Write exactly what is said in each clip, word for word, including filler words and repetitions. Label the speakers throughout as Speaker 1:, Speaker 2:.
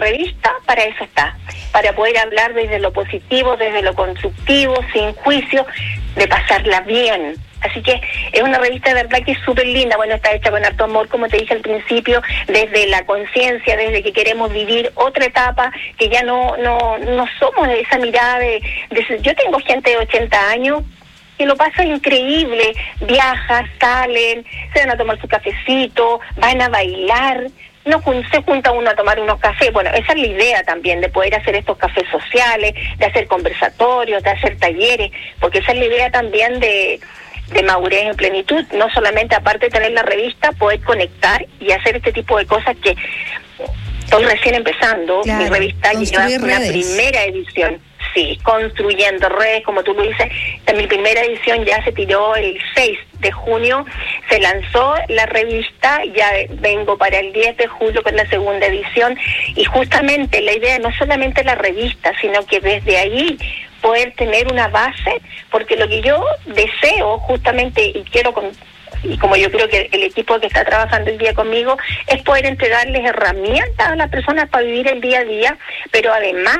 Speaker 1: revista para eso está, para poder hablar desde lo positivo, desde lo constructivo, sin juicio, de pasarla bien. Así que es una revista de verdad que es súper linda. Bueno, está hecha con harto amor, como te dije al principio, desde la conciencia, desde que queremos vivir otra etapa, que ya no no no somos de esa mirada de, de... Yo tengo gente de ochenta años que lo pasa increíble, viajan, salen, se van a tomar su cafecito, van a bailar, no se junta uno a tomar unos cafés. Bueno, esa es la idea también, de poder hacer estos cafés sociales, de hacer conversatorios, de hacer talleres, porque esa es la idea también de... de madurez en plenitud, no solamente aparte de tener la revista, poder conectar y hacer este tipo de cosas que estoy recién empezando. Claro, mi revista lleva una primera edición, sí, construyendo redes, como tú lo dices. Mi primera edición ya se tiró el seis de junio, se lanzó la revista, ya vengo para el diez de julio con la segunda edición, y justamente la idea no solamente la revista, sino que desde ahí poder tener una base, porque lo que yo deseo justamente, y quiero con, y como yo creo que el equipo que está trabajando el día conmigo, es poder entregarles herramientas a las personas para vivir el día a día, pero además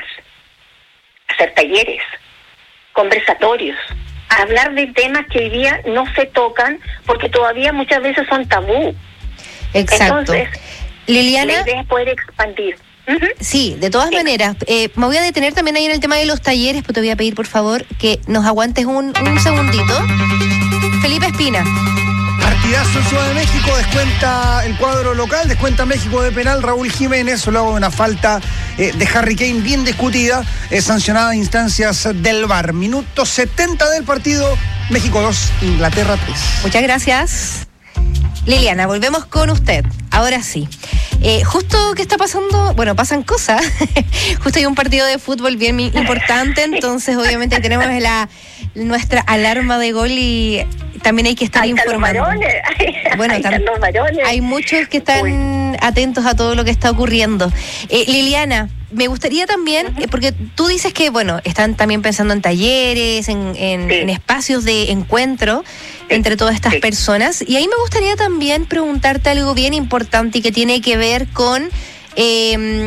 Speaker 1: hacer talleres, conversatorios, hablar de temas que hoy día no se tocan porque todavía muchas veces son tabú.
Speaker 2: Exacto.
Speaker 1: Entonces,
Speaker 2: Liliana,
Speaker 1: la idea es poder expandir. Uh-huh.
Speaker 2: Sí, de todas sí. maneras, eh, me voy a detener también ahí en el tema de los talleres, pero te voy a pedir por favor que nos aguantes un, un segundito. Felipe Espina.
Speaker 3: Partidazo en Ciudad de México, descuenta el cuadro local, descuenta México de penal Raúl Jiménez, luego de una falta eh, de Harry Kane bien discutida, eh, sancionada a instancias del V A R. Minuto setenta del partido, México dos, Inglaterra tres.
Speaker 2: Muchas gracias. Liliana, volvemos con usted. Ahora sí. Eh, justo que está pasando, bueno, pasan cosas. Justo hay un partido de fútbol bien importante, entonces obviamente tenemos la nuestra alarma de gol y también hay que estar
Speaker 1: ahí
Speaker 2: informando.
Speaker 1: Los varones.
Speaker 2: Bueno,
Speaker 1: ahí
Speaker 2: tam-
Speaker 1: están los varones.
Speaker 2: Hay muchos que están Uy. atentos a todo lo que está ocurriendo. Eh, Liliana, me gustaría también, uh-huh. eh, porque tú dices que, bueno, están también pensando en talleres, en, en, sí. en espacios de encuentro sí. entre todas estas sí. personas. Y ahí me gustaría también preguntarte algo bien importante y que tiene que ver con, eh,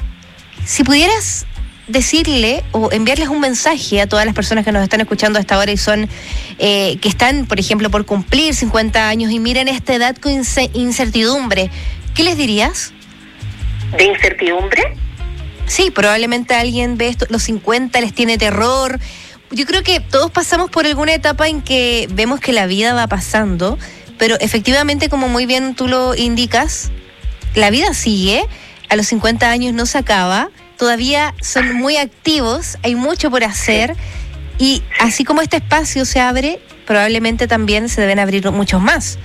Speaker 2: si pudieras decirle o enviarles un mensaje a todas las personas que nos están escuchando hasta ahora y son, eh, que están, por ejemplo, por cumplir cincuenta años y miran esta edad con incertidumbre, ¿qué les dirías?
Speaker 1: ¿De incertidumbre?
Speaker 2: Sí, probablemente alguien ve esto, los cincuenta, les tiene terror. Yo creo que todos pasamos por alguna etapa en que vemos que la vida va pasando, pero efectivamente, como muy bien tú lo indicas, la vida sigue, a los cincuenta años no se acaba, todavía son muy activos, hay mucho por hacer, y así como este espacio se abre, probablemente también se deben abrir muchos más.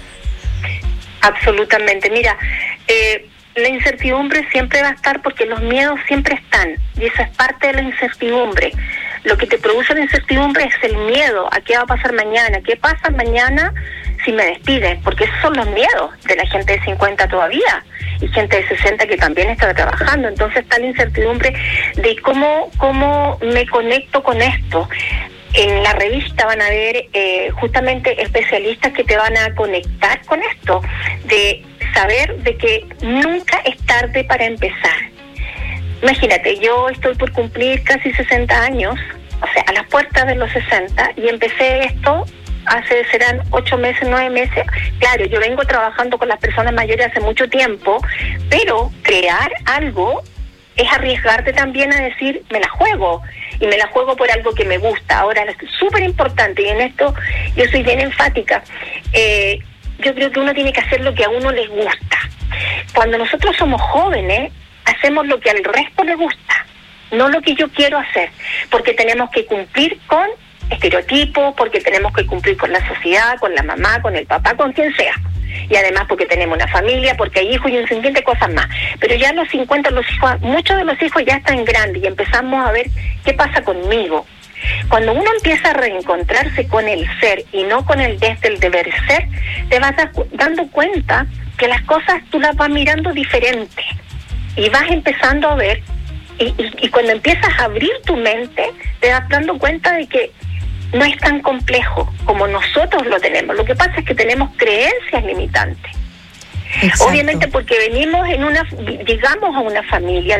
Speaker 1: Absolutamente. Mira, eh, la incertidumbre siempre va a estar porque los miedos siempre están, y esa es parte de la incertidumbre. Lo que te produce la incertidumbre es el miedo a qué va a pasar mañana, qué pasa mañana si me despiden, porque esos son los miedos de la gente de cincuenta todavía, y gente de sesenta que también está trabajando. Entonces está la incertidumbre de cómo, cómo me conecto con esto. En la revista van a ver eh, justamente especialistas que te van a conectar con esto, de saber de que nunca es tarde para empezar. Imagínate, yo estoy por cumplir casi sesenta años, o sea, a las puertas de los sesenta, y empecé esto hace, serán ocho meses, nueve meses. Claro, yo vengo trabajando con las personas mayores hace mucho tiempo, pero crear algo es arriesgarte también a decir, me la juego, y me la juego por algo que me gusta. Ahora, es súper importante, y en esto yo soy bien enfática, eh, yo creo que uno tiene que hacer lo que a uno les gusta. Cuando nosotros somos jóvenes, hacemos lo que al resto le gusta, no lo que yo quiero hacer, porque tenemos que cumplir con estereotipos, porque tenemos que cumplir con la sociedad, con la mamá, con el papá, con quien sea. Y además porque tenemos una familia, porque hay hijos y un sinfín de cosas más. Pero ya a los cincuenta, los hijos, muchos de los hijos ya están grandes y empezamos a ver qué pasa conmigo. Cuando uno empieza a reencontrarse con el ser y no con el desde el deber ser, te vas dando cuenta que las cosas tú las vas mirando diferente y vas empezando a ver, y, y, y cuando empiezas a abrir tu mente, te vas dando cuenta de que no es tan complejo como nosotros lo tenemos. Lo que pasa es que tenemos creencias limitantes. Exacto. Obviamente porque venimos en una, llegamos a una familia